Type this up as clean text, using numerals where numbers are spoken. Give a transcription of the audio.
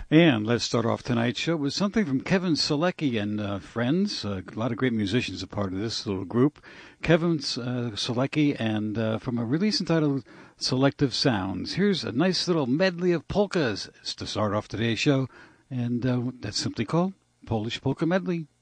And let's start off tonight's show with something from Kevin Selecki and friends. A lot of great musicians are part of this little group. Kevin Selecki and from a release entitled Selective Sounds. Here's a nice little medley of polkas to start off today's show. And that's simply called Polish Polka Medley.